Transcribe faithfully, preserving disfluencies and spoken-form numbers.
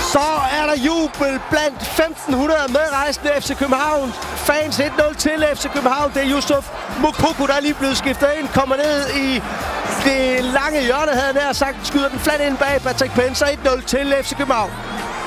Så er der jubel blandt femten hundrede medrejsende F C København. Fans et nul til F C København. Det er Yusuf Moukoko, der er lige blevet skiftet ind. Kommer ned i det lange hjørne, havde han nær sagt. Skyder den flat ind bag Patrick Pence. et nul til F C København.